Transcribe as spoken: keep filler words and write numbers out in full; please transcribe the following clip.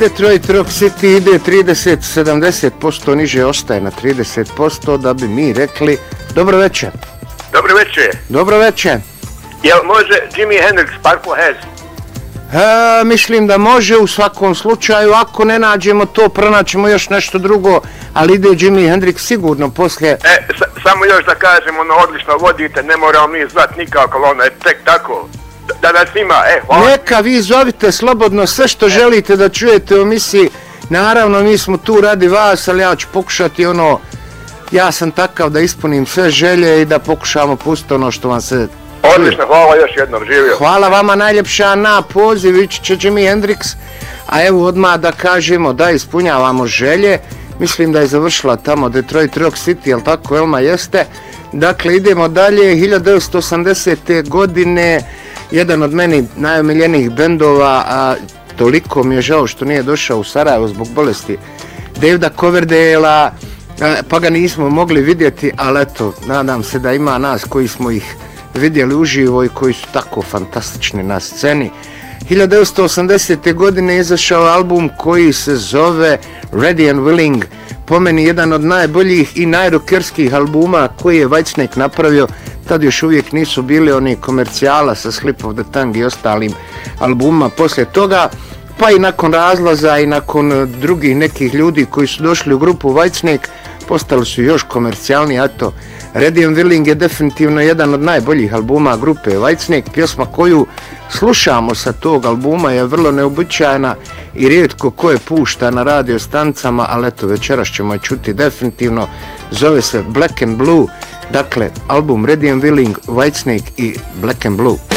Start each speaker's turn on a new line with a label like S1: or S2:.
S1: Detroit Rock City ide trideset do sedamdeset posto niže, ostaje na trideset posto da bi mi rekli dobro večer.
S2: Dobro večer.
S1: Dobro večer.
S2: Jel može Jimi Hendrix Purple Haze?
S1: E, mislim da može u svakom slučaju, ako ne nađemo to, pronaćemo još nešto drugo, ali ide Jimi Hendrix sigurno poslije.
S2: E, sa, samo još da kažem, ono, odlično vodite, ne moramo mi zvat nikako, ono je tek tako, da nas ima, e, hvala.
S1: Neka vi zovite slobodno sve što e. želite da čujete u emisiji, naravno mi smo tu radi vas, ali ja ću pokušati ono, ja sam takav da ispunim sve želje i da pokušamo pustiti ono što vam se...
S2: Odlično, hvala još jednom, živio.
S1: Hvala vama najljepša na poziv, ići će Jimi Hendrix, a evo odmah da kažemo da ispunjavamo želje, mislim da je završila tamo Detroit Rock City, jel tako, Elma, jeste? Dakle, idemo dalje, hiljadu devetsto osamdesete godine, jedan od meni najomiljenijih bendova, a toliko mi je žao što nije došao u Sarajevo zbog bolesti Davida Coverdale-a, pa ga nismo mogli vidjeti, ali eto, nadam se da ima nas koji smo ih vidjeli uživo i koji su tako fantastični na sceni. hiljadu devetsto osamdesete godine je izašao album koji se zove Ready and Willing, po meni jedan od najboljih i najrokerskih albuma koji je Whitesnake napravio. Tad još uvijek nisu bili oni komercijala sa Slip of the Tongue i ostalim albumima poslije toga, pa i nakon razlaza i nakon drugih nekih ljudi koji su došli u grupu Whitesnake postali su još komercijalni, a to Ready and Willing je definitivno jedan od najboljih albuma grupe Whitesnake. Pjesma koju slušamo sa tog albuma je vrlo neobičajna i rijetko ko je pušta na radio stanicama, ali eto večeras ćemo je čuti definitivno. Zove se Black and Blue, dakle album Ready and Willing, Whitesnake i Black and Blue.